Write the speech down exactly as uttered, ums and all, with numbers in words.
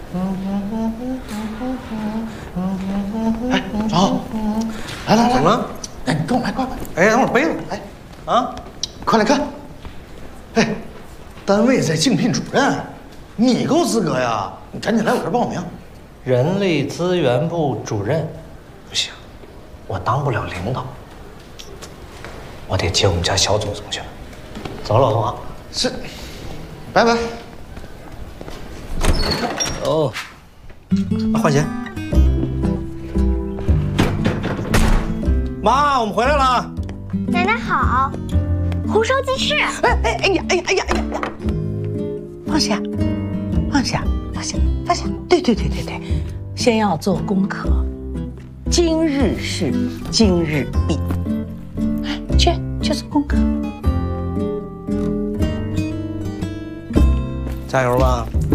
哎，走，来来来， 怎么了？ 哎，你跟我来，快快！哎，等会儿杯子，哎， 啊， 快来看！哎，单位在竞聘主任，你够资格呀！你赶紧来我这儿报名。 人力资源部主任， 不行， 我当不了领导，我得接我们家小祖宗去了。走了，老总啊。 是，拜拜。 哦，换鞋。妈，我们回来了。 奶奶好，红烧鸡翅。 哎哎哎呀哎呀哎呀哎呀！放下，放下，放下，放下。对对对对对，先要做功课。今日事今日毕。哎，去去做功课。 加油吧。